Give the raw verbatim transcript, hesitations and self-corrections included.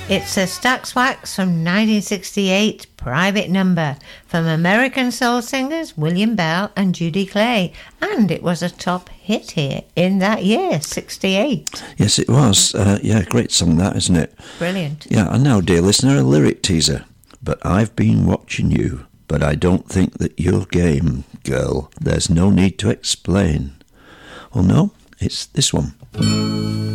It's a Stax Wax from nineteen sixty-eight, Private Number, from American soul singers William Bell and Judy Clay, and it was a top hit here in that year, sixty-eight. Yes, it was. Uh, yeah, great song that, isn't it? Brilliant. Yeah, and now, dear listener, a lyric teaser. But I've been watching you, but I don't think that you're game, girl. There's no need to explain. Well, no, it's this one.